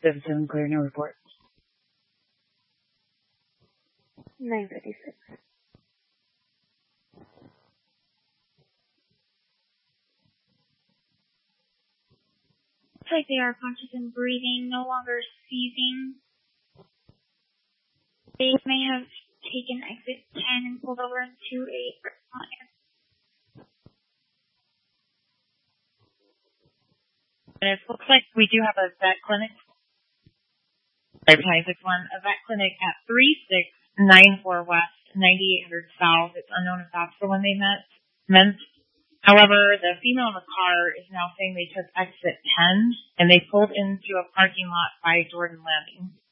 7-7 clear, no report. 956. Looks like they are conscious and breathing, no longer seizing. They may have taken exit 10 and pulled over into a recliner. And it looks like we do have a vet clinic. 561, a vet clinic at 3694 West, 9800 South. It's unknown if that's the one they meant. However, the female in the car is now saying they took exit 10 and they pulled into a parking lot by Jordan Landing.